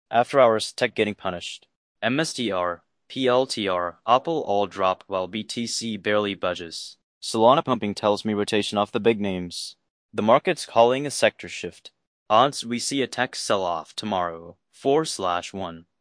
After hours, tech getting punished. MSTR, PLTR, Apple all drop while BTC barely budges. Solana pumping tells me rotation off the big names. The market's calling a sector shift. Odds we see a tech sell-off tomorrow, 4/1.